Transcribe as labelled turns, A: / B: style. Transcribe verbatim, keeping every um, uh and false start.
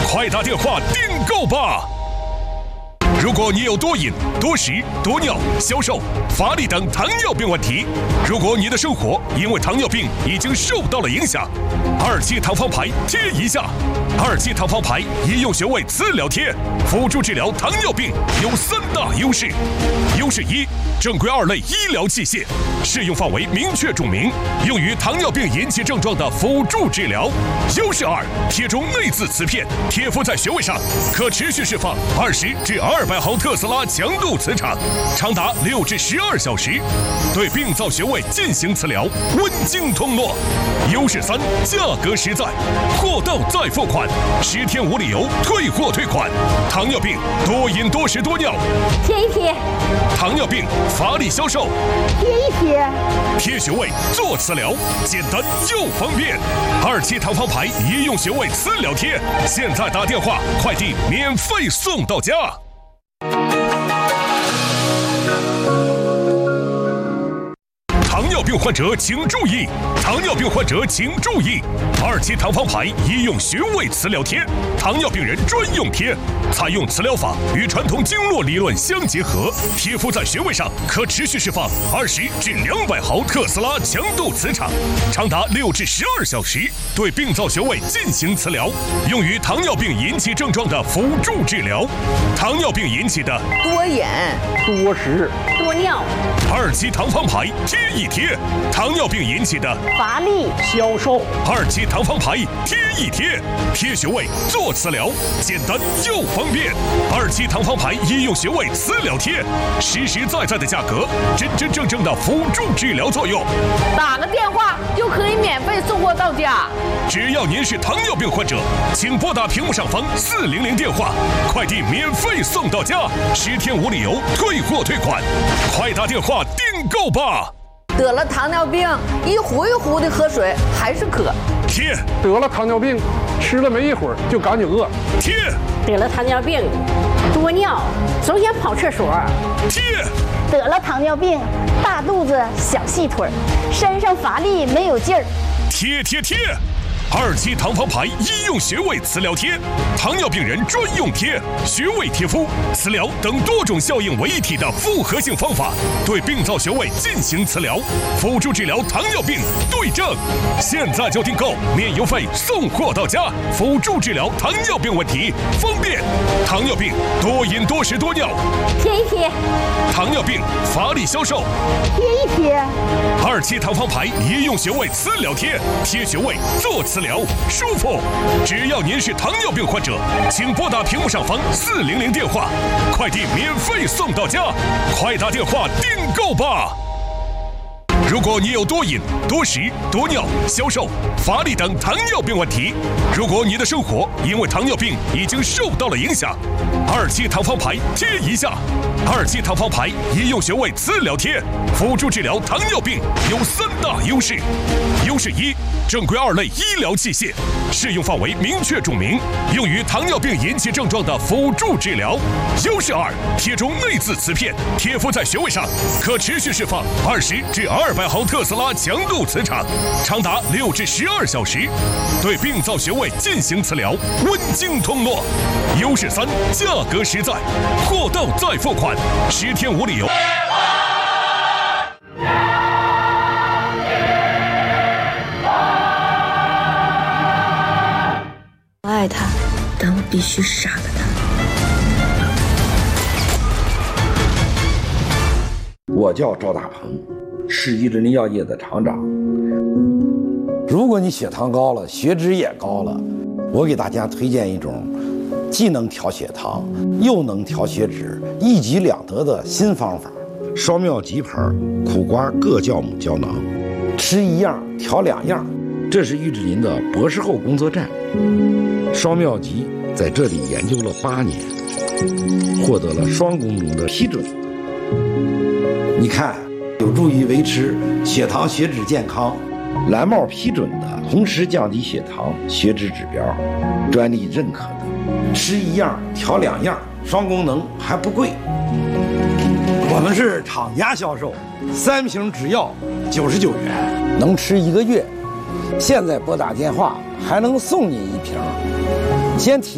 A: 快打电话订购吧！如果你有多饮、多食、多尿、消瘦、乏力等糖尿病问题，如果你的生活因为糖尿病已经受到了影响，二期糖方牌贴一下。二期糖方牌医用穴位磁疗贴，辅助治疗糖尿病有三大优势。优势一，正规二类医疗器械，适用范围明确注明，用于糖尿病引起症状的辅助治疗。优势二，贴中内置磁片，贴敷在穴位上，可持续释放二十至二百毫特斯拉强度磁场，长达六至十二小时，对病灶穴位进行磁疗，温经通络。优势三，价格实在，货到再付款，十天无理由退货退款。糖尿病多饮多食多尿，
B: 贴一贴；
A: 糖尿病乏力消瘦，
B: 贴一贴；
A: 贴穴位做磁疗，简单又方便。二期糖方牌医用穴位磁疗贴，现在打电话，快递免费送到家。糖尿病患者请注意！糖尿病患者请注意！二期糖方牌医用穴位磁疗贴，糖尿病人专用贴，采用磁疗法与传统经络理论相结合，贴敷在穴位上，可持续释放二十至两百毫特斯拉强度磁场，长达六至十二小时，对病灶穴位进行磁疗，用于糖尿病引起症状的辅助治疗。糖尿病引起的
C: 多饮、
D: 多食、
B: 多尿，
A: 二期糖方牌贴一贴，糖尿病引起的
B: 乏力、
D: 消瘦。
A: 二期糖方牌贴一贴，贴穴位做磁疗，简单又方便。二期糖方牌医用穴位磁疗贴，实实在在的价格，真真正正的辅助治疗作用。
C: 打个电话就可以免费送货到家。
A: 只要您是糖尿病患者，请拨打屏幕上方四零零电话，快递免费送到家，十天无理由退货退款，快打电话订购吧！
C: 得了糖尿病，一壶一壶的喝水还是渴。
A: 贴。
D: 得了糖尿病，吃了没一会儿就赶紧饿。
A: 贴。
B: 得了糖尿病，多尿，总想跑厕所。
A: 贴。
B: 得了糖尿病，大肚子小细腿，身上乏力没有劲儿。
A: 贴贴贴。二期糖方牌医用穴位磁疗贴，糖尿病人专用贴，穴位贴敷、磁疗等多种效应为一体的复合性方法，对病灶穴位进行磁疗，辅助治疗糖尿病对症。现在就订购，免邮费送货到家，辅助治疗糖尿病问题，方便。糖尿病多饮多食多尿，
B: 贴一贴；
A: 糖尿病乏力消瘦，
B: 贴一贴。
A: 二期糖方牌医用穴位磁疗贴，贴穴位做磁疗舒服。只要您是糖尿病患者，请拨打屏幕上方四零零电话，快递免费送到家，快打电话订购吧！如果你有多饮、多食、多尿、消瘦、乏力等糖尿病问题，如果你的生活因为糖尿病已经受到了影响，二期糖方牌贴一下。二期糖方牌医用穴位磁疗贴，辅助治疗糖尿病有三大优势。优势一，正规二类医疗器械，适用范围明确注明，用于糖尿病引起症状的辅助治疗。优势二，贴中内置磁片，贴敷在穴位上，可持续释放二十至二百毫特斯拉强度磁场，长达六至十二小时，对病灶穴位进行磁疗，温经通络。优势三，价格实在，货到再付款，十天无理由。
E: 我爱他，但我必须杀了他。
F: 我叫赵大鹏，是益智能药业的厂长。如果你血糖高了，血脂也高了，我给大家推荐一种既能调血糖又能调血脂，一举两得的新方法——双妙吉牌苦瓜各酵母胶囊，吃一样调两样。这是玉志林的博士后工作站。双妙吉在这里研究了八年，获得了双功能的批准。你看，有助于维持血糖血脂健康，蓝帽批准的，同时降低血糖血脂指标，专利认可的，吃一样调两样，双功能还不贵。我们是厂家销售，三瓶只要九十九元，能吃一个月。现在拨打电话还能送你一瓶，先提。